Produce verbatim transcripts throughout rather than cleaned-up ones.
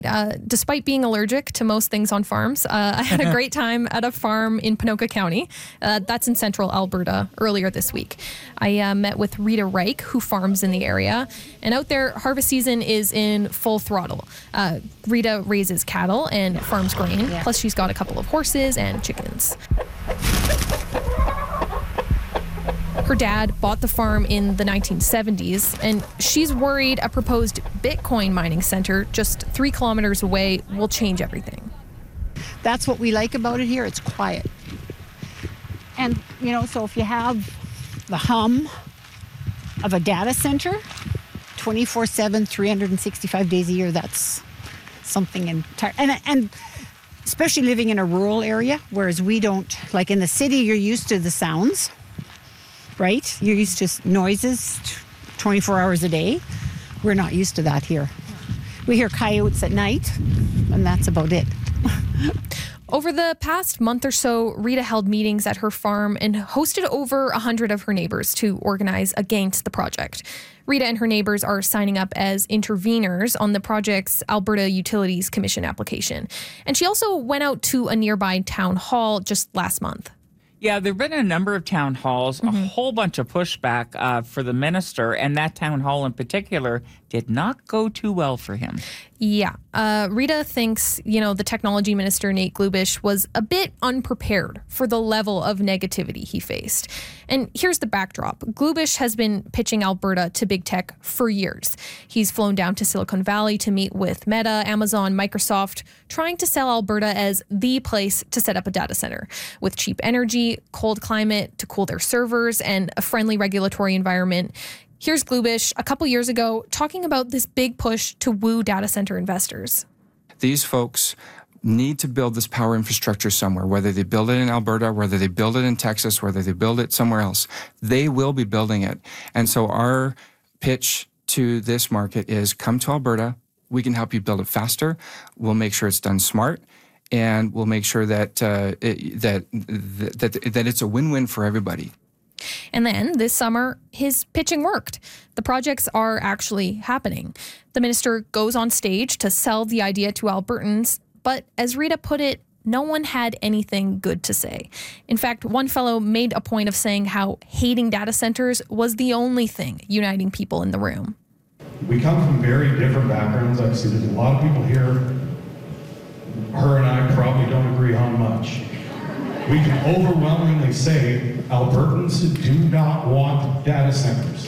Uh, despite being allergic to most things on farms, uh, I had a great time at a farm in Ponoka County. Uh, that's in central Alberta earlier this week. I uh, met with Rita Reich, who farms in the area. And out there, harvest season is in full throttle. Uh, Rita raises cattle and farms grain. Yeah. Plus, she's got a couple of horses and chickens. Her dad bought the farm in the nineteen seventies, and she's worried a proposed Bitcoin mining center just three kilometers away will change everything. That's what we like about it here. It's quiet. And, you know, so if you have the hum of a data center, twenty-four seven, three hundred sixty-five days a year, that's something entire. And, and especially living in a rural area, whereas we don't, like in the city, you're used to the sounds. Right? You're used to noises twenty-four hours a day. We're not used to that here. We hear coyotes at night, and that's about it. Over the past month or so, Rita held meetings at her farm and hosted over one hundred of her neighbors to organize against the project. Rita and her neighbors are signing up as interveners on the project's Alberta Utilities Commission application. And she also went out to a nearby town hall just last month. Yeah, there have been a number of town halls, mm-hmm. a whole bunch of pushback uh, for the minister, and that town hall in particular did not go too well for him. Yeah. Uh, Rita thinks, you know, the technology minister, Nate Glubish, was a bit unprepared for the level of negativity he faced. And here's the backdrop. Glubish has been pitching Alberta to big tech for years. He's flown down to Silicon Valley to meet with Meta, Amazon, Microsoft, trying to sell Alberta as the place to set up a data center with cheap energy, cold climate to cool their servers, and a friendly regulatory environment. Here's Glubish a couple years ago talking about this big push to woo data center investors. These folks need to build this power infrastructure somewhere, whether they build it in Alberta, whether they build it in Texas, whether they build it somewhere else. They will be building it. And so our pitch to this market is come to Alberta. We can help you build it faster. We'll make sure it's done smart. And we'll make sure that, uh, it, that, that, that it's a win-win for everybody. And then this summer, his pitching worked. The projects are actually happening. The minister goes on stage to sell the idea to Albertans, but as Rita put it, no one had anything good to say. In fact, one fellow made a point of saying how hating data centers was the only thing uniting people in the room. We come from very different backgrounds. I see there's a lot of people here. Her and I probably don't agree on much. We can overwhelmingly say Albertans do not want data centers.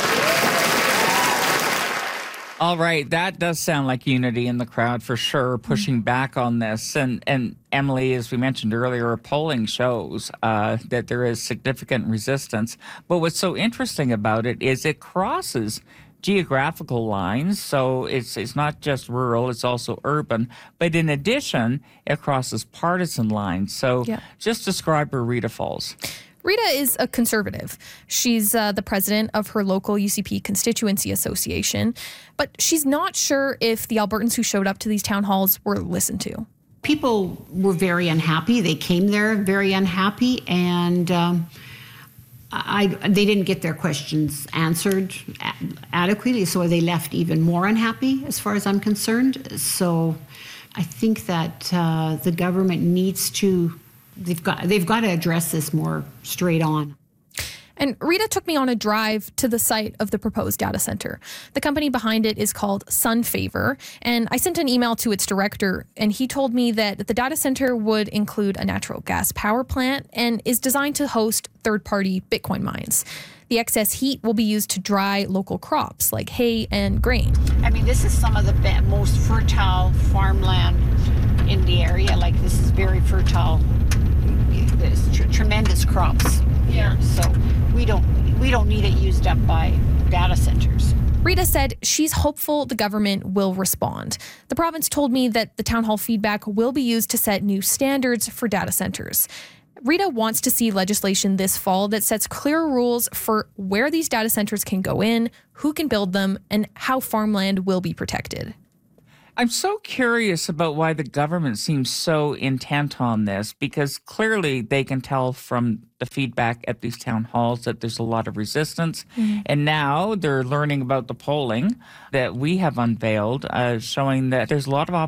All right, that does sound like unity in the crowd for sure, pushing back on this. And and Emily, as we mentioned earlier, polling shows uh, that there is significant resistance. But what's so interesting about it is it crosses geographical lines, so it's it's not just rural, it's also urban. But in addition, it crosses partisan lines. So yeah. Just describe where Rita falls. Rita is a conservative. She's uh, the president of her local U C P Constituency Association, but she's not sure if the Albertans who showed up to these town halls were listened to. People were very unhappy. They came there very unhappy, and um, I, they didn't get their questions answered adequately, so they left even more unhappy as far as I'm concerned. So I think that uh, the government needs to They've got they've got to address this more straight on. And Rita took me on a drive to the site of the proposed data center. The company behind it is called SunFavor, and I sent an email to its director, and he told me that the data center would include a natural gas power plant and is designed to host third-party Bitcoin mines. The excess heat will be used to dry local crops like hay and grain. I mean, this is some of the be- most fertile farmland in the area. Like, this is very fertile. There's tr- tremendous crops here, so we don't we don't need it used up by data centers. Rita said she's hopeful the government will respond. The province told me that the town hall feedback will be used to set new standards for data centers. Rita wants to see legislation this fall that sets clear rules for where these data centers can go in, who can build them, and how farmland will be protected. I'm so curious about why the government seems so intent on this, because clearly they can tell from the feedback at these town halls that there's a lot of resistance. Mm-hmm. And now they're learning about the polling that we have unveiled, uh, showing that there's a lot of